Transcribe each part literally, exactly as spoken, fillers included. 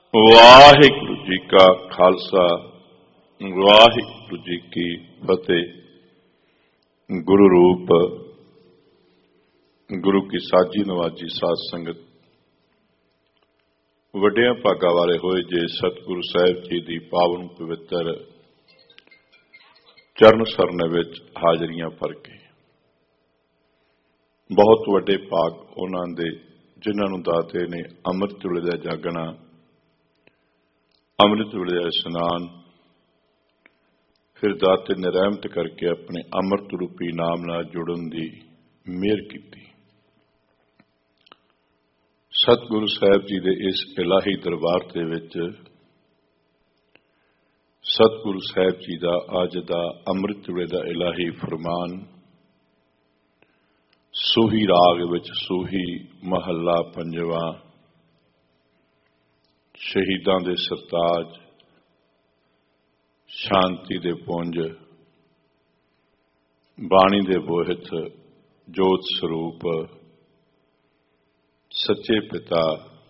ਵਾਹਿਗੁਰੂ ਜੀ ਕਾ ਖਾਲਸਾ, ਵਾਹਿਗੁਰੂ ਜੀ ਕੀ ਫਤਿਹ। ਗੁਰੂ ਰੂਪ ਗੁਰੂ ਕੀ ਸਾਜੀ ਨਵਾਜੀ ਸਾਧ ਸੰਗਤ, ਵੱਡਿਆਂ ਭਾਗਾਂ ਵਾਲੇ ਹੋਏ ਜੇ ਸਤਿਗੁਰੂ ਸਾਹਿਬ ਜੀ ਦੀ ਪਾਵਨ ਪਵਿੱਤਰ ਚਰਨ ਸਰਨੇ ਵਿੱਚ ਹਾਜ਼ਰੀਆਂ ਭਰ ਕੇ, ਬਹੁਤ ਵੱਡੇ ਭਾਗ ਉਹਨਾਂ ਦੇ ਜਿਨ੍ਹਾਂ ਨੂੰ ਦਾਤੇ ਨੇ ਅੰਮ੍ਰਿਤ ਵੇਲੇ ਦਾ ਜਾਗਣਾ, ਅੰਮ੍ਰਿਤ ਵੇਲੇ ਦਾ ਇਸ਼ਨਾਨ, ਫਿਰ ਦਾਤੇ ਨੇ ਰਹਿਮਤ ਕਰਕੇ ਆਪਣੇ ਅੰਮ੍ਰਿਤ ਰੂਪੀ ਨਾਮ ਨਾਲ ਜੁੜਨ ਦੀ ਮਿਹਰ ਕੀਤੀ। ਸਤਿਗੁਰੂ ਸਾਹਿਬ ਜੀ ਦੇ ਇਸ ਇਲਾਹੀ ਦਰਬਾਰ ਦੇ ਵਿੱਚ ਸਤਿਗੁਰੂ ਸਾਹਿਬ ਜੀ ਦਾ ਅੱਜ ਦਾ ਅੰਮ੍ਰਿਤ ਵੇਲੇ ਦਾ ਇਲਾਹੀ ਫਰਮਾਨ ਸੂਹੀ ਰਾਗ ਵਿੱਚ ਸੂਹੀ ਮਹੱਲਾ ਪੰਜਵਾਂ, ਸ਼ਹੀਦਾਂ ਦੇ ਸਰਤਾਜ, ਸ਼ਾਂਤੀ ਦੇ ਪੁੰਜ, ਬਾਣੀ ਦੇ ਬੋਹਿਤ, ਜੋਤ ਸਰੂਪ, ਸੱਚੇ ਪਿਤਾ,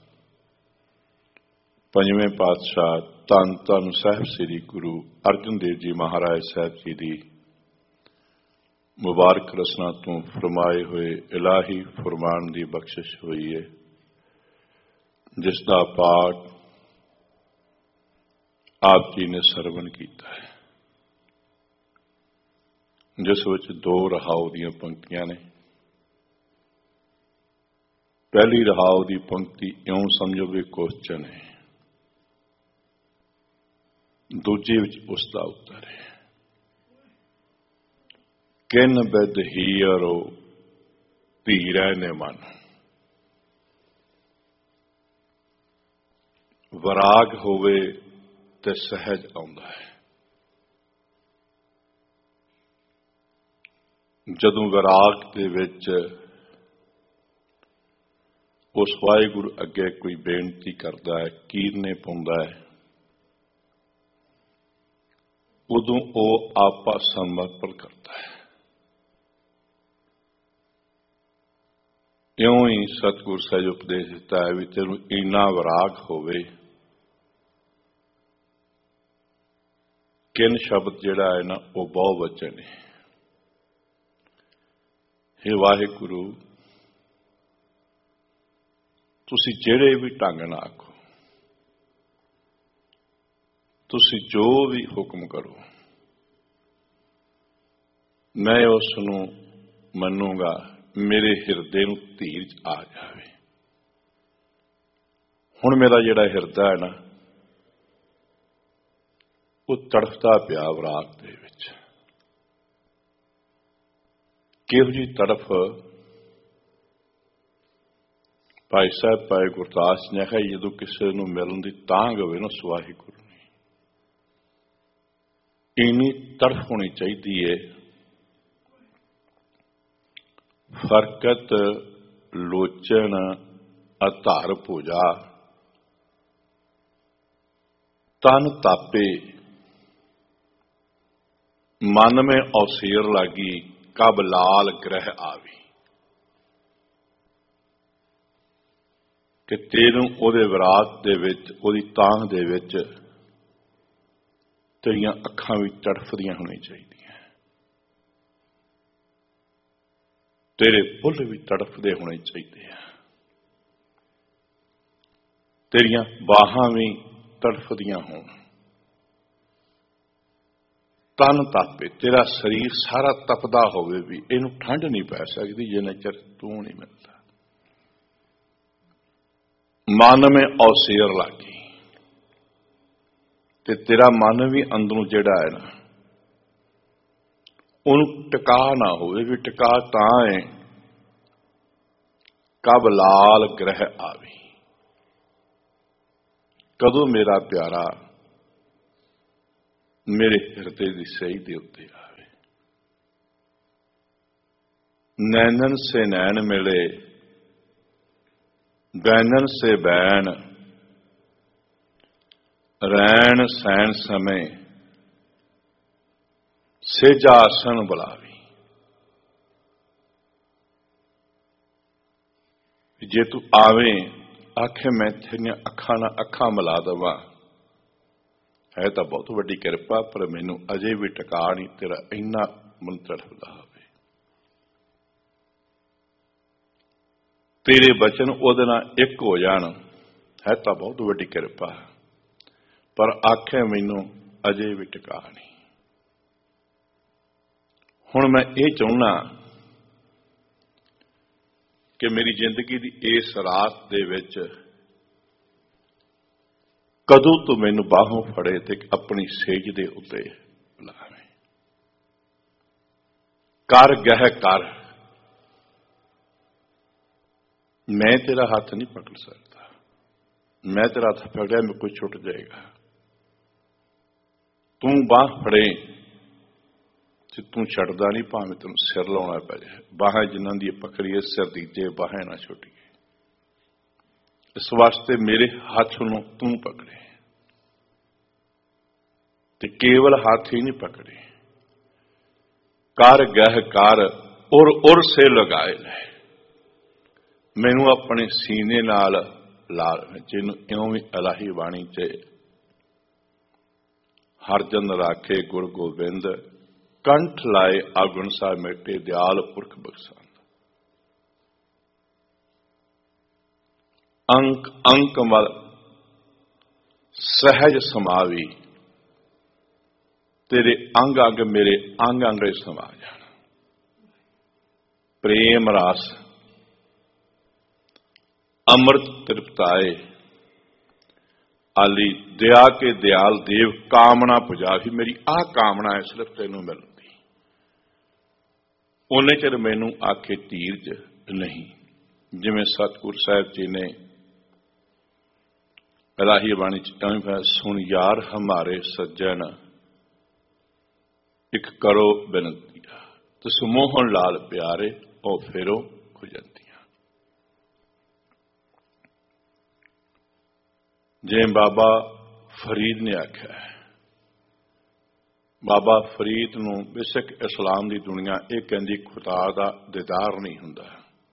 ਪੰਜਵੇਂ ਪਾਤਸ਼ਾਹ ਧੰਨ ਧੰਨ ਸਾਹਿਬ ਸ੍ਰੀ ਗੁਰੂ ਅਰਜਨ ਦੇਵ ਜੀ ਮਹਾਰਾਜ ਸਾਹਿਬ ਜੀ ਦੀ ਮੁਬਾਰਕ ਰਸਨਾ ਤੋਂ ਫਰਮਾਏ ਹੋਏ ਇਲਾਹੀ ਫਰਮਾਨ ਦੀ ਬਖਸ਼ਿਸ਼ ਹੋਈ ਹੈ, ਜਿਸ ਦਾ ਪਾਠ ਆਪ ਜੀ ਨੇ ਸਰਵਣ ਕੀਤਾ ਹੈ, ਜਿਸ ਵਿੱਚ ਦੋ ਰਹਾਉ ਦੀਆਂ ਪੰਕਤੀਆਂ ਨੇ। ਪਹਿਲੀ ਰਹਾਉ ਦੀ ਪੰਕਤੀ ਇਉਂ ਸਮਝੋ ਵੀ ਕੁਐਸਚਨ ਹੈ, ਦੂਜੀ ਵਿੱਚ ਉਸ ਦਾ ਉੱਤਰ ਹੈ। ਕਿਨ ਬਿਦ ਹੀਰੋ ਧੀਰੈ ਨੇ ਮਨ, ਵਰਾਗ ਹੋਵੇ ਤੇ ਸਹਿਜ ਆਉਂਦਾ ਹੈ। ਜਦੋਂ ਵਿਰਾਗ ਦੇ ਵਿੱਚ ਉਸ ਵਾਹਿਗੁਰੂ ਅੱਗੇ ਕੋਈ ਬੇਨਤੀ ਕਰਦਾ ਹੈ, ਕੀਰਨੇ ਪਾਉਂਦਾ ਹੈ, ਉਦੋਂ ਉਹ ਆਪਾ ਸਮਰਪਣ ਕਰਦਾ ਹੈ। ਇਉਂ ਹੀ ਸਤਿਗੁਰ ਸਾਹਿਬ ਉਪਦੇਸ਼ ਦਿੱਤਾ ਹੈ ਵੀ ਤੈਨੂੰ ਇੰਨਾ ਵਿਰਾਗ ਹੋਵੇ। ਕਿਨ ਸ਼ਬਦ ਜਿਹੜਾ ਹੈ ਨਾ ਉਹ ਬਹੁ ਵਚਨ ਹੈ। ਹੇ ਵਾਹਿਗੁਰੂ, ਤੁਸੀਂ ਜਿਹੜੇ ਵੀ ਢੰਗ ਨਾਲ ਆਖੋ, ਤੁਸੀਂ ਜੋ ਵੀ ਹੁਕਮ ਕਰੋ, ਮੈਂ ਉਸ ਨੂੰ ਮੰਨੂਗਾ। ਮੇਰੇ ਹਿਰਦੇ ਨੂੰ ਧੀਰਜ ਆ ਜਾਵੇ। ਹੁਣ ਮੇਰਾ ਜਿਹੜਾ ਹਿਰਦਾ ਹੈ ਨਾ ਉਹ ਤੜਫਦਾ ਪਿਆ ਵਿਰਾਗ ਦੇ ਵਿੱਚ। ਕਿਹੋ ਜਿਹੀ ਤੜਫ ਭਾਈ ਸਾਹਿਬ ਭਾਈ ਗੁਰਦਾਸ ਨੇ ਆਖਿਆ, ਜਦੋਂ ਕਿਸੇ ਨੂੰ ਮਿਲਣ ਦੀ ਤਾਂਘ ਹੋਵੇ ਨਾ ਵਾਹਿਗੁਰੂ ਨੇ, ਇੰਨੀ ਤੜਫ ਹੋਣੀ ਚਾਹੀਦੀ ਹੈ। ਫਰਕਤ ਲੋਚਨ ਆਧਾਰ ਪੂਜਾ, ਤਨ ਤਾਪੇ ਮਨ में ਔਸੀਰ ਲਾਗੀ, ਕਬ ਲਾਲ ਗ੍ਰਹਿ ਆਵੀ। ਕਿ ਤੈਨੂੰ ਉਹਦੇ ਵਿਰਾਗ ਦੇ ਵਿੱਚ, ਉਹਦੀ ਤਾਂਘ ਦੇ ਵਿੱਚ ਤੇਰੀਆਂ ਅੱਖਾਂ ਵੀ ਤੜਫਦੀਆਂ ਹੋਣੀਆਂ ਚਾਹੀਦੀਆਂ, ਤੇਰੇ ਫੁੱਲ ਵੀ ਤੜਫਦੇ ਹੋਣੇ ਚਾਹੀਦੇ ਆ, ਤੇਰੀਆਂ ਬਾਹਾਂ ਵੀ ਤੜਫਦੀਆਂ ਹੋਣ। ਤਨ ਤਾਪੇ, ਤੇਰਾ ਸਰੀਰ ਸਾਰਾ ਤਪਦਾ ਹੋਵੇ ਵੀ ਇਹਨੂੰ ਠੰਡ ਨਹੀਂ ਪੈ ਸਕਦੀ ਜਿੰਨਾ ਚਿਰ ਤੂੰ ਨਹੀਂ ਮਿਲਦਾ। ਮਨ में ਔਸੀਰ ਲਾਗੀ, ਤੇ ਤੇਰਾ ਮਨ ਵੀ ਅੰਦਰੋਂ ਜਿਹੜਾ ਹੈ ਨਾ ਉਹਨੂੰ ਟਿਕਾ ਨਾ ਹੋਵੇ ਵੀ ਟਿਕਾ ਤਾਂ ਹੈ ਕਬ ਲਾਲ ਗ੍ਰਹਿ ਆਵੇ, ਕਦੋਂ ਮੇਰਾ ਪਿਆਰਾ ਮੇਰੇ ਹਿਰਦੇ ਦੀ ਸਹੀ ਦੇ ਉੱਤੇ ਆਵੇ। ਨੈਣਨ ਸੇ ਨੈਣ ਮਿਲੇ, ਬੈਨਨ ਸੇ ਬੈਨ, ਰੈਣ ਸੈਣ ਸਮੇਂ ਸੇਜਾਸਨ ਬੁਲਾਵੀ। ਜੇ ਤੂੰ ਆਵੇਂ आखे मैं तेरियां अखां नाल अखां मिला देवां, है तो बहुत वड्डी किरपा, पर मैनू अजे भी टिका नहीं तेरा इन्ना मन तड़फदा होवे। तेरे बचन उहदे नाल एक हो जाण, है तो बहुत वड्डी किरपा, पर आखे मैनू अजे भी टिका नहीं। हुण मैं ये चाहुंदा कि मेरी जिंदगी की इस रात दे विच कदों तो मैनू बाहों फड़े ते अपनी सेज दे उत्ते लावे। कर गह कर, मैं तेरा हाथ नहीं पकड़ सकता, मैं तेरा हाथ पकड़िया मैं कोई छुट जाएगा। तू बाह फड़े ते तू छड़दा नहीं, भावें तेन सिर लाउणा पै जाए। बाहां जिन्हां दी पकड़ीए सिर दीजे बाहें ना छुटीए। इस वास्ते मेरे हाथ नूं तू पकड़े ते केवल हाथ ही नहीं पकड़े, कर गह कर उर उर से लगाए ले, मैनू अपने सीने नाल ला, जिन्हों इउं भी इलाही बाणी च हर जन राखे गुर गोबिंद, कंठ लाए आगुण सा मेटे दयाल पुरख बख्शांद। अंक अंक मल सहज समावी, तेरे अंग अंग मेरे अंग अंग समा जान। प्रेम रास अमृत तृप्ताए, आली दया के दयाल देव कामना पुजावी। मेरी आ कामना है सिर्फ तेनों मिलती, उन्ने चिर मैनू आखे धीरज नहीं। जिवें सतगुरु साहिब जी ने इलाही बाणी च सुन यार हमारे सज्जन, एक करो बेनतियां तो समोहन लाल प्यारे और फेरो खुजंतियां। जे बाबा फरीद ने आख्या है, बाबा फरीद नूं बेशक इस्लाम की दुनिया यह कहती खुदा का दीदार नहीं हुंदा,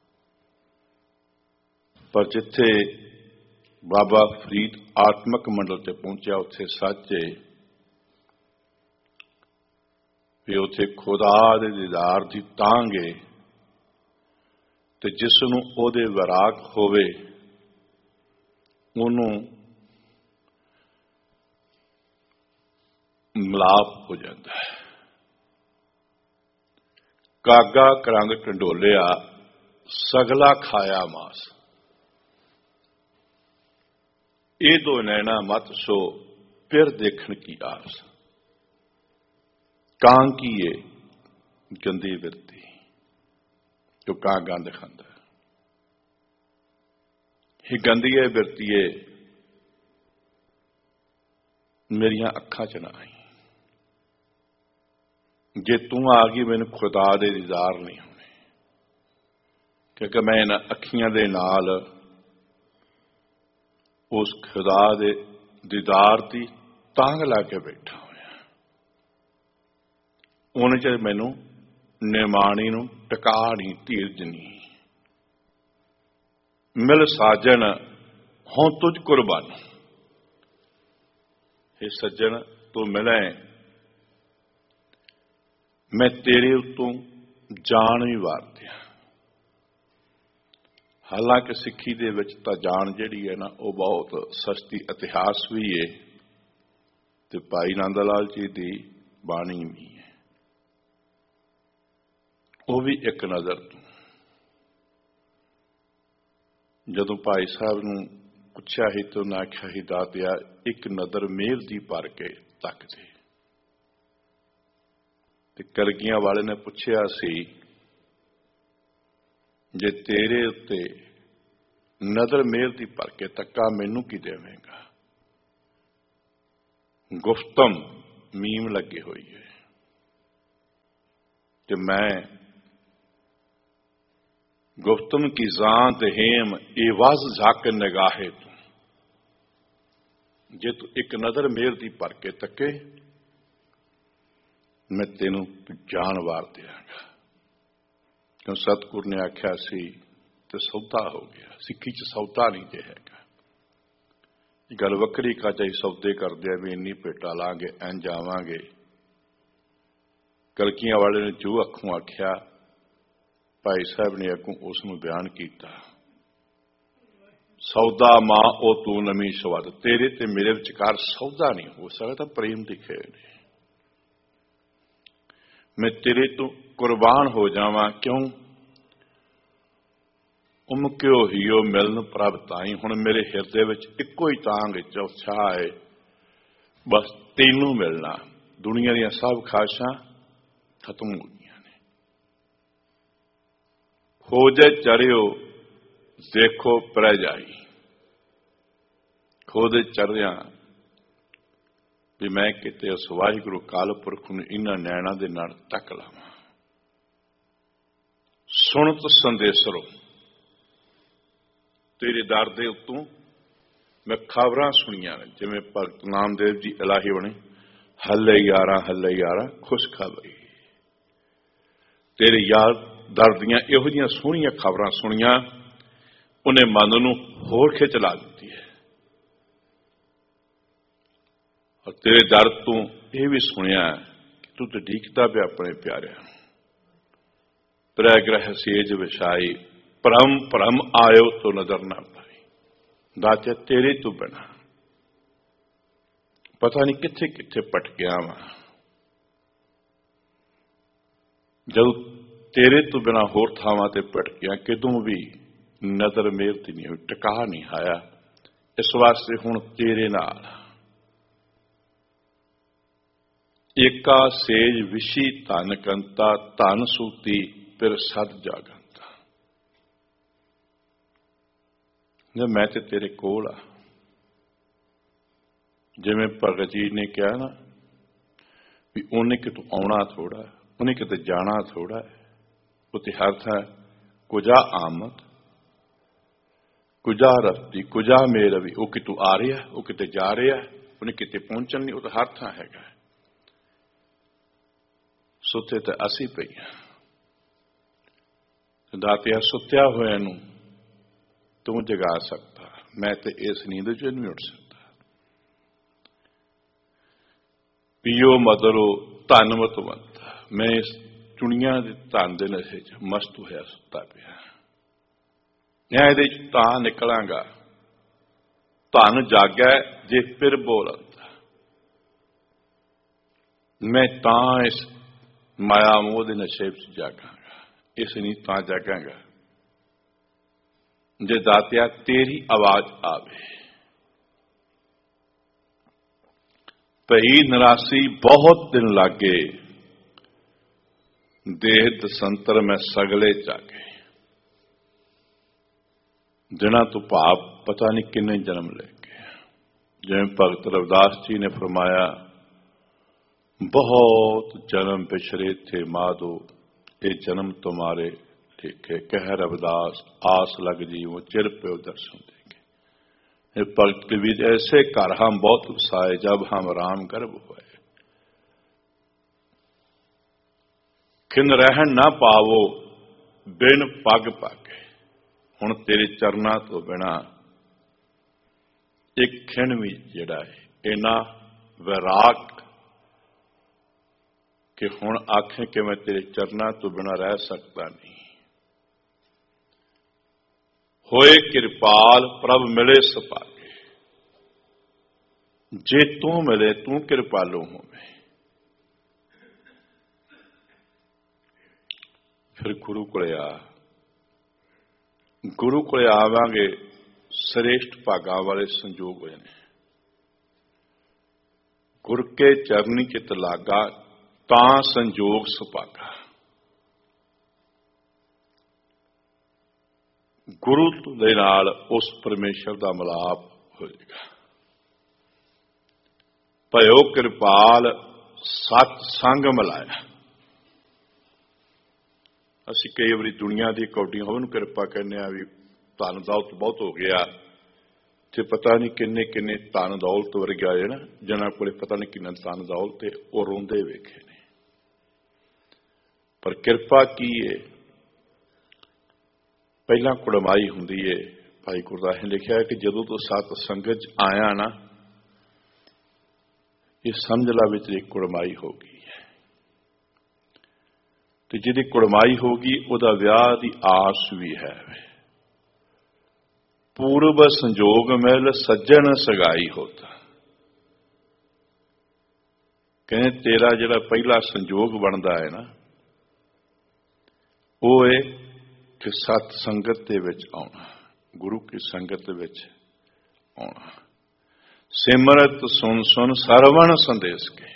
पर जिथे बाबा फरीद आत्मक मंडल ते पहुंचा उत्थे सच है भी उथे खुदा दे दीदार दी तांगे ते जिसनूं ओहदे विराग होवे उहनूं मिलाप हो जाता है। कागा करंग टंडोलिया सगला खाया मास, ये दो नैना मत सो फिर देखण की आस। कां की है गंदी बिरती, जो कां गंद खांदा है, गंदी है बिरती है मेरिया अखां च ना आई। जे तू आ गई मैनू खुदा दे दीदार नहीं होने, क्योंकि मैं इन अखियां दे नाल उस खुदा दे दीदार की तांग ला के बैठा होया। उन्हें चिर मैनू निमाणी नूं टिका नहीं, धीरज नहीं। मिल साजन हों तुझ कुर्बान, हे सज्जन तू मिले मैं तेरे उत्तों जान भी वार दिया। हालांकि सिक्खी दे विच तां जान जिहड़ी है ना वो बहुत सस्ती इतिहास भी है ते भाई नंद लाल जी की बाणी भी है, वो भी एक नज़र तो। जदों भाई साहब नूं पुछया ही तो उन्हें आख्या ही दातिया एक नज़र मेल दी भर के तक दे। ते कलगियां वाले ने पुछया सी जे तेरे उत्ते नज़र मेल दी भर के तक्का मैनू की देवेगा। गुफ्तम मीम लगी हुई है कि मैं गुफ्तम की जान हेम एवाज झाक निगाहे तू, जे तू एक नज़र मेल दी भर के तके मैं तेनू जान वार देंगा। क्यों सतगुर ने आख्या सी ਤੇ ਸੌਦਾ ਹੋ ਗਿਆ। ਸਿੱਖੀ 'ਚ ਸੌਦਾ ਨਹੀਂ ਜੇ ਹੈਗਾ। ਗੱਲ ਵੱਖਰੀ ਕਾਚਾ ਹੀ ਸੌਦੇ ਕਰਦੇ ਆ ਵੀ ਇੰਨੀ ਭੇਟਾ ਲਾਂਗੇ, ਇੰਝ ਆਵਾਂਗੇ। ਕਲਕੀਆਂ ਵਾਲੇ ਨੇ ਜੋ ਅੱਖੋਂ ਆਖਿਆ, ਭਾਈ ਸਾਹਿਬ ਨੇ ਅੱਗੋਂ ਉਸ ਨੂੰ ਬਿਆਨ ਕੀਤਾ। ਸੌਦਾ ਮਾਂ ਉਹ ਤੂੰ ਨਵੀਂ ਸਵਦ, ਤੇਰੇ ਤੇ ਮੇਰੇ ਵਿਚਕਾਰ ਸੌਦਾ ਨਹੀਂ ਹੋ ਸਕਦਾ, ਤਾਂ ਪ੍ਰੇਮ ਦੀ ਖੇਡ ਹੈ। ਮੈਂ ਤੇਰੇ ਤੋਂ ਕੁਰਬਾਨ ਹੋ ਜਾਵਾਂ, ਕਿਉਂ? ਉਮਕਿਓ ਹੀਓ ਮਿਲਨ ਪ੍ਰਭ ਤਾਈ। ਹੁਣ ਮੇਰੇ ਹਿਰਦੇ ਵਿੱਚ ਇੱਕੋ ਹੀ ਤਾਂਘ ਉਤਸ਼ਾਹ ਹੈ, ਬਸ ਤੈਨੂੰ ਮਿਲਣਾ। ਦੁਨੀਆ ਦੀਆਂ ਸਭ ਖਾਸ਼ਾਂ ਖਤਮ ਹੋ ਗਈਆਂ ਨੇ। ਹੋ ਜੇ ਚੜਿਓ ਦੇਖੋ ਪਰੈ ਜਾਈ। ਖੋਦੇ ਚੜਿਆ ਵੀ ਮੈਂ ਕਿਤੇ ਉਸ ਵਾਹਿਗੁਰੂ ਕਾਲ ਪੁਰਖ ਨੂੰ ਇਹਨਾਂ ਨੈਣਾਂ ਦੇ ਨਾਲ ਤੱਕ ਲਾਵਾਂ। ਸੁਣਤ ਸੰਦੇਸਰੋ, ਤੇਰੇ ਦਰ ਦੇ ਉੱਤੋਂ ਮੈਂ ਖਬਰਾਂ ਸੁਣੀਆਂ ਨੇ, ਜਿਵੇਂ ਭਗਤ ਨਾਮਦੇਵ ਜੀ ਇਲਾਹੀ ਬਣੇ, ਹੱਲੇ ਯਾਰਾਂ ਹੱਲੇ ਯਾਰਾਂ ਖੁਸ਼ਖਬਰੀ। ਤੇਰੇ ਯਾਰ ਦਰ ਦੀਆਂ ਇਹੋ ਜਿਹੀਆਂ ਸੋਹਣੀਆਂ ਖਬਰਾਂ ਸੁਣੀਆਂ, ਉਹਨੇ ਮਨ ਨੂੰ ਹੋਰ ਖਿੱਚ ਲਾ ਦਿੱਤੀ ਹੈ। ਔਰ ਤੇਰੇ ਦਰ ਤੋਂ ਇਹ ਵੀ ਸੁਣਿਆ ਕਿ ਤੂੰ ਤੇ ਢੀਕਦਾ ਪਿਆ ਆਪਣੇ ਪਿਆਰਿਆਂ ਨੂੰ। ਪ੍ਰੈ ਗ੍ਰਹਿ ਸੇਜ ਵਿਛਾਈ, ਭਰਮ ਭਰਮ ਆਇਓ ਤੋਂ ਨਜ਼ਰ ਨਾ ਪਾਈ। ਦਾਤੇ ਤੇਰੇ ਤੋਂ ਬਿਨਾਂ ਪਤਾ ਨਹੀਂ ਕਿੱਥੇ ਕਿੱਥੇ ਭਟਕਿਆ ਵਾਂ। ਜਦੋਂ ਤੇਰੇ ਤੋਂ ਬਿਨਾਂ ਹੋਰ ਥਾਵਾਂ ਤੇ ਭਟਕਿਆ, ਕਿਦੋਂ ਵੀ ਨਜ਼ਰ ਮੇਰ ਤੇ ਨਹੀਂ ਹੋਈ, ਟਿਕਾ ਨਹੀਂ ਆਇਆ। ਇਸ ਵਾਸਤੇ ਹੁਣ ਤੇਰੇ ਨਾਲ ਏਕਾ ਸੇਜ ਵਿਸ਼ੀ ਧਨ ਕੰਤਾ, ਧਨ ਸੂਤੀ ਫਿਰ ਸਦ ਜਾਗੰਤਾ। ਜੇ ਮੈਂ ਤੇ ਤੇਰੇ ਕੋਲ ਆ, ਜਿਵੇਂ ਭਗਤ ਜੀ ਨੇ ਕਿਹਾ ਨਾ ਵੀ ਉਹਨੇ ਕਿਤੋਂ ਆਉਣਾ ਥੋੜਾ, ਉਹਨੇ ਕਿਤੇ ਜਾਣਾ ਥੋੜਾ, ਉੱਥੇ ਹਰ ਥਾਂ ਕੁਝਾ ਆਮਦ ਕੁਝਾ ਰਸਤੀ ਕੁਝਾ ਮੇਲ ਵੀ। ਉਹ ਕਿਤੋਂ ਆ ਰਿਹਾ, ਉਹ ਕਿਤੇ ਜਾ ਰਿਹਾ, ਉਹਨੇ ਕਿਤੇ ਪਹੁੰਚਣ ਨਹੀਂ, ਉਹ ਤਾਂ ਹਰ ਥਾਂ ਹੈਗਾ। ਸੁੱਤੇ ਤੇ ਅਸੀਂ ਪਈਆਂ। ਦਾਤਿਆ ਸੁੱਤਿਆ ਹੋਇਆ ਨੂੰ ਤੂੰ ਜਗਾ ਸਕਦਾ, ਮੈਂ ਤੇ ਇਸ ਨੀਂਦ ਚੋਂ ਨਹੀਂ ਉੱਠ ਸਕਦਾ। ਪੀਓ ਮਦਰੋ ਧਨ ਮਤਵੰਤ, ਮੈਂ ਇਸ ਚੁਣੀਆਂ ਦੇ ਧਨ ਦੇ ਨਸ਼ੇ ਚ ਮਸਤ ਹੋਇਆ ਸੁੱਤਾ ਪਿਆ। ਮੈਂ ਇਹਦੇ ਚ ਤਾਂ ਨਿਕਲਾਂਗਾ, ਧਨ ਜਾਗੈ ਜੇ ਫਿਰ ਬੋਲੰਦਾ। ਮੈਂ ਤਾਂ ਇਸ ਮਾਇਆ ਮੋਹ ਦੇ ਨਸ਼ੇ ਵਿੱਚ ਜਾਗਾਂਗਾ, ਇਸ ਨਹੀਂ ਤਾਂ ਜਾਗਾਂਗਾ ਜੇ ਦਾਤਿਆ ਤੇਰੀ ਆਵਾਜ਼ ਆਵੇ। ਭਈ ਨਿਰਾਸੀ ਬਹੁਤ ਦਿਨ ਲਾਗੇ, ਦੇਹ ਦਸੰਤਰ ਮੈਂ ਸਗਲੇ ਜਾਗੇ। ਦਿਨਾਂ ਤੋਂ ਭਾਵ ਪਤਾ ਨਹੀਂ ਕਿੰਨੇ ਜਨਮ ਲੈ ਕੇ। ਜਿਵੇਂ ਭਗਤ ਰਵਿਦਾਸ ਜੀ ਨੇ ਫਰਮਾਇਆ, ਬਹੁਤ ਜਨਮ ਪਿਛੜੇ ਥੇ ਮਾਧੋ, ਇਹ ਜਨਮ ਤੁਮਾਰੇ ਲਿਖੇ। ਕਹਿ रविदास आस लग जीवो चिर पे दर्शन देंगे। भक्त कबीर ऐसे घर हम बहुत उसाए, जब हम राम गर्भ हुए। खिन रहन ना पावो बिन पग पाके। हुण तेरे चरना तो बिना एक खिन भी जिहड़ा है इना वैराग कि हुण आखें कि मैं तेरे चरना तो बिना रह सकता नहीं। होए किरपाल प्रभ मिले सपाके, जे तू मिले तू किरपालो होवे। फिर गुरु को आ, गुरु को आवांगे, श्रेष्ठ भागा वाले संजोग होए ने। गुर के चरनी चित लागा, तां संजोग सुभागा। गुरु दे नाल उस परमेश्वर का मिलाप हो जाएगा। भयो किरपाल सत संग मिलाया। असीं कई बारी दुनिया की कौडियां होवन किरपा कहने आ भी धन दौलत बहुत हो गया, ते पता नहीं किन्ने किन्ने धन दौलत वर्गे आए ना, जिन्हां कोले पता नहीं किन्ना धन दौलत है, वो रोंदे वेखे ने। पर किरपा की है, ਪਹਿਲਾਂ ਕੁੜਮਾਈ ਹੁੰਦੀ ਏ। ਭਾਈ ਗੁਰਦਾਸ ਨੇ ਲਿਖਿਆ ਕਿ ਜਦੋਂ ਤੋਂ ਸਤ ਸੰਗਤ 'ਚ ਆਇਆ ਨਾ, ਇਹ ਸਮਝ ਲਾ ਵਿੱਚ ਇੱਕ ਕੁੜਮਾਈ ਹੋ ਗਈ ਹੈ। ਤੇ ਜਿਹਦੀ ਕੁੜਮਾਈ ਹੋ ਗਈ ਉਹਦਾ ਵਿਆਹ ਦੀ ਆਸ ਵੀ ਹੈ। ਪੂਰਬ ਸੰਜੋਗ ਮਿਲ ਸੱਜਣ ਸਗਾਈ ਹੋਤਾ। ਕਹਿੰਦੇ ਤੇਰਾ ਜਿਹੜਾ ਪਹਿਲਾ ਸੰਜੋਗ ਬਣਦਾ ਹੈ ਨਾ, ਉਹ ਹੈ ਕਿ ਸਤ ਸੰਗਤ ਦੇ ਵਿੱਚ ਆਉਣਾ, ਗੁਰੂ ਕੀ ਸੰਗਤ ਦੇ ਵਿੱਚ ਆਉਣਾ। ਸਿਮਰਤ ਸੁਨ ਸੁਨ ਸਰਵਣ ਸੰਦੇਸ਼ ਕੇ।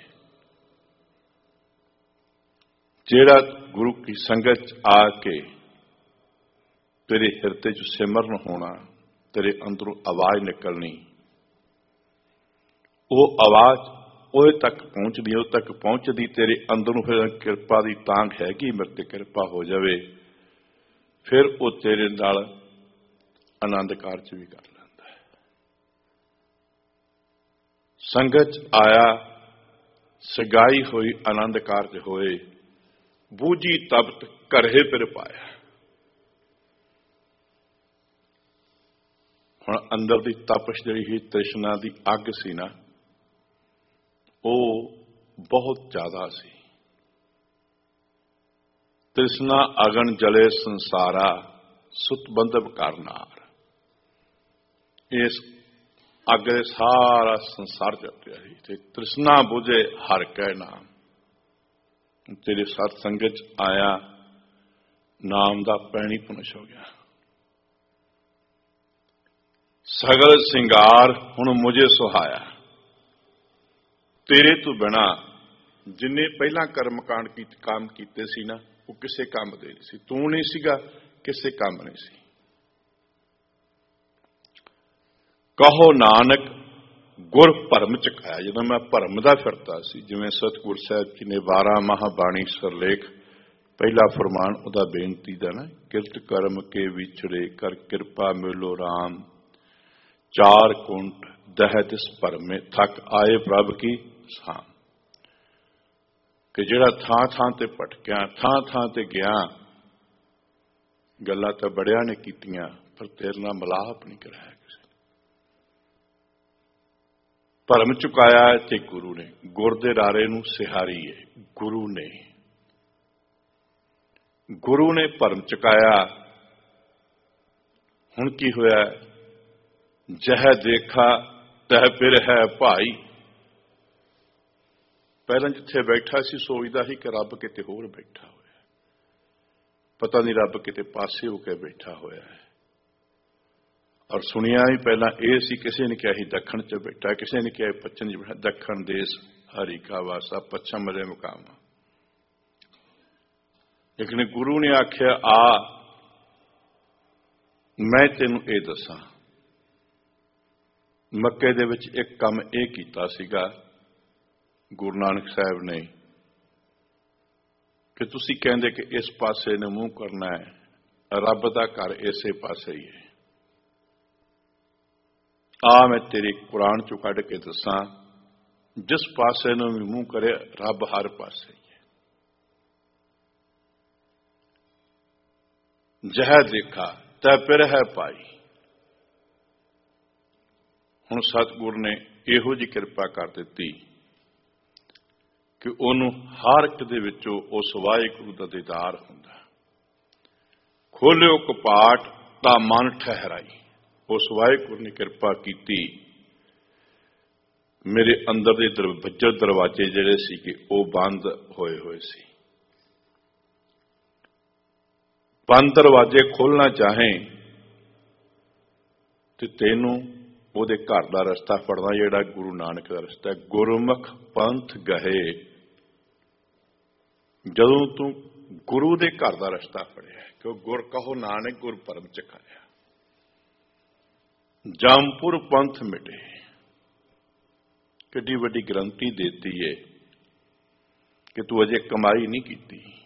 ਜਿਹੜਾ ਗੁਰੂ ਕੀ ਸੰਗਤ 'ਚ ਆ ਕੇ ਤੇਰੇ ਹਿਰਦੇ 'ਚ ਸਿਮਰਨ ਹੋਣਾ, ਤੇਰੇ ਅੰਦਰੋਂ ਆਵਾਜ਼ ਨਿਕਲਣੀ, ਉਹ ਆਵਾਜ਼ ਉਹਦੇ ਤੱਕ ਪਹੁੰਚਦੀ, ਉਹ ਤੱਕ ਪਹੁੰਚਦੀ ਤੇਰੇ ਅੰਦਰ ਨੂੰ ਫਿਰ ਕਿਰਪਾ ਦੀ ਤਾਂਘ ਹੈਗੀ, ਮੇਰੇ ਤੇ ਕਿਰਪਾ ਹੋ ਜਾਵੇ, ਫਿਰ ਉਹ ਤੇਰੇ ਨਾਲ ਆਨੰਦ ਕਾਰਜ ਵੀ ਕਰ ਲੈਂਦਾ ਹੈ। ਸੰਗਤ 'ਚ ਆਇਆ, ਸਗਾਈ ਹੋਈ, ਆਨੰਦ ਕਾਰਜ ਹੋਏ, ਬੂਝੀ ਤਪਤ ਘਰੇ ਫਿਰ ਪਾਇਆ। ਹੁਣ ਅੰਦਰ ਦੀ ਤਪਸ਼ ਜਿਹੜੀ ਹੀ ਤ੍ਰਿਸ਼ਨਾ ਦੀ ਅੱਗ ਸੀ ਨਾ, ਉਹ ਬਹੁਤ ਜ਼ਿਆਦਾ ਸੀ। ਤ੍ਰਿਸ਼ਨਾ ਅਗਨ ਜਲੇ ਸੰਸਾਰਾ, ਸੁਤ ਬੰਧਵ ਕਰਨਾਰ। ਇਸ ਅੱਗ ਦੇ ਸਾਰਾ ਸੰਸਾਰ ਜਲ ਰਿਹਾ ਸੀ ਤੇ ਤ੍ਰਿਸ਼ਨਾ ਬੁਝੇ ਹਰ ਕੈ ਨਾਮ। ਤੇਰੇ ਸਤ ਸੰਗਤ 'ਚ ਆਇਆ, ਨਾਮ ਦਾ ਪੈਣੀ ਪੁਨਸ਼ ਹੋ ਗਿਆ। ਸਗਲ ਸਿੰਗਾਰ ਹੁਣ ਮੁਝੇ ਸੁਹਾਇਆ। ਤੇਰੇ ਤੋਂ ਬਿਨਾ ਜਿੰਨੇ ਪਹਿਲਾਂ ਕਰਮ ਕਾਂਡ ਕੀਤੇ, ਕੰਮ ਕੀਤੇ ਸੀ ਨਾ, ਉਹ ਕਿਸੇ ਕੰਮ ਦੇ ਨਹੀਂ ਸੀ। ਤੂੰ ਨਹੀਂ ਸੀਗਾ, ਕਿਸੇ ਕੰਮ ਨਹੀਂ ਸੀ। ਕਹੋ ਨਾਨਕ ਗੁਰ ਭਰਮ ਚਕਾਇਆ। ਜਦੋਂ ਮੈਂ ਭਰਮ ਦਾ ਫਿਰਦਾ ਸੀ, ਜਿਵੇਂ ਸਤਿਗੁਰ ਸਾਹਿਬ ਜੀ ਨੇ ਬਾਰਾਂ ਮਹਾਬਾਣੀ ਸਰਲੇਖ ਪਹਿਲਾ ਫਰਮਾਨ ਉਹਦਾ ਬੇਨਤੀ ਦਾ ਨਾ, ਕਿਰਤ ਕਰਮ ਕੇ ਵਿਛੜੇ ਕਰ ਕਿਰਪਾ ਮਿਲੋ ਰਾਮ, ਚਾਰ ਕੁੰਟ ਦਹਿ ਤਿਸ ਭਰਮੇ ਥੱਕ ਆਏ ਪ੍ਰਭ ਕੀ ਸਾਮ। ਕਿ ਜਿਹੜਾ ਥਾਂ ਥਾਂ ਤੇ ਭਟਕਿਆ, ਥਾਂ ਥਾਂ ਤੇ ਗਿਆ, ਗੱਲਾਂ ਤਾਂ ਬੜਿਆਂ ਨੇ ਕੀਤੀਆਂ, ਪਰ ਤੇਰੇ ਨਾਲ ਮਿਲਾਪ ਨਹੀਂ ਕਰਾਇਆ ਕਿਸੇ ਨੇ। ਭਰਮ ਚੁਕਾਇਆ ਤੇ ਗੁਰੂ ਨੇ, ਗੁਰ ਦੇ ਰਾਰੇ ਨੂੰ ਸਿਹਾਰੀ ਹੈ ਗੁਰੂ ਨੇ। ਗੁਰੂ ਨੇ ਭਰਮ ਚੁਕਾਇਆ। ਹੁਣ ਕੀ ਹੋਇਆ? ਜਹ ਦੇਖਾ ਤਹ ਫਿਰ ਹੈ ਭਾਈ। ਪਹਿਲਾਂ ਜਿੱਥੇ ਬੈਠਾ ਸੀ ਸੋਚਦਾ ਸੀ ਕਿ ਰੱਬ ਕਿਤੇ ਹੋਰ ਬੈਠਾ ਹੋਇਆ, ਪਤਾ ਨਹੀਂ ਰੱਬ ਕਿਤੇ ਪਾਸੇ ਹੋ ਕੇ ਬੈਠਾ ਹੋਇਆ ਹੈ। ਔਰ ਸੁਣਿਆ ਵੀ ਪਹਿਲਾਂ ਇਹ ਸੀ, ਕਿਸੇ ਨੇ ਕਿਹਾ ਸੀ ਦੱਖਣ 'ਚ ਬੈਠਾ, ਕਿਸੇ ਨੇ ਕਿਹਾ ਪੱਛਮ 'ਚ ਬੈਠਾ। ਦੱਖਣ ਦੇਸ਼ ਹਰੀ ਕਾ ਵਾਸਾ, ਪੱਛਮ ਦੇ ਮੁਕਾਮ। ਲੇਕਿਨ ਗੁਰੂ ਨੇ ਆਖਿਆ, ਆ ਮੈਂ ਤੈਨੂੰ ਇਹ ਦੱਸਾਂ। ਮੱਕੇ ਦੇ ਵਿੱਚ ਇੱਕ ਕੰਮ ਇਹ ਕੀਤਾ ਸੀਗਾ ਗੁਰੂ ਨਾਨਕ ਸਾਹਿਬ ਨੇ, ਕਿ ਤੁਸੀਂ ਕਹਿੰਦੇ ਕਿ ਇਸ ਪਾਸੇ ਨੂੰ ਮੂੰਹ ਕਰਨਾ ਹੈ, ਰੱਬ ਦਾ ਘਰ ਇਸੇ ਪਾਸੇ ਹੀ ਹੈ। ਆ ਮੈਂ ਤੇਰੇ ਕੁਰਾਨ ਚੋਂ ਕੱਢ ਕੇ ਦੱਸਾਂ, ਜਿਸ ਪਾਸੇ ਨੂੰ ਵੀ ਮੂੰਹ ਕਰੇ ਰੱਬ ਹਰ ਪਾਸੇ ਹੀ ਹੈ। ਜਹ ਦੇਖਾ ਤੈ ਫਿਰ ਹੈ ਭਾਈ। ਹੁਣ ਸਤਿਗੁਰ ਨੇ ਇਹੋ ਜਿਹੀ ਕਿਰਪਾ ਕਰ ਦਿੱਤੀ ਕਿ ਉਹਨੂੰ ਹਰ ਇੱਕ ਦੇ ਵਿੱਚੋਂ ਉਸ ਵਾਹਿਗੁਰੂ ਦਾ ਦੀਦਾਰ ਹੁੰਦਾ। ਖੋਲਿਓ ਕਪਾਟ ਤਾਂ ਮਨ ਠਹਿਰਾਈ। ਉਸ ਵਾਹਿਗੁਰੂ ਨੇ ਕਿਰਪਾ ਕੀਤੀ, ਮੇਰੇ ਅੰਦਰ ਦੇ ਦਰਵਾਜ਼ੇ ਦਰਵਾਜ਼ੇ ਜਿਹੜੇ ਸੀਗੇ ਉਹ ਬੰਦ ਹੋਏ ਹੋਏ ਸੀ। ਬੰਦ ਦਰਵਾਜ਼ੇ ਖੋਲਣਾ ਚਾਹੇ ਤੇ ਤੈਨੂੰ ਉਹਦੇ ਘਰ ਦਾ ਰਸਤਾ ਫੜਨਾ, ਜਿਹੜਾ ਗੁਰੂ ਨਾਨਕ ਦਾ ਰਸਤਾ। ਗੁਰਮੁਖ ਪੰਥ ਗਏ। ਜਦੋਂ ਤੂੰ ਗੁਰੂ ਦੇ ਘਰ ਦਾ ਰਸਤਾ ਫੜਿਆ, ਕਿ ਗੁਰ ਕਹੋ ਨਾਨਕ ਗੁਰ ਭਰਮ ਚਕਾਇਆ, ਜੰਮਪੁਰ ਪੰਥ ਮਿਟੇ। ਕਿੱਡੀ ਵੱਡੀ ਗਰੰਟੀ ਦੇਤੀ ਏ ਕਿ ਤੂੰ ਅਜੇ ਕਮਾਈ ਨਹੀਂ ਕੀਤੀ,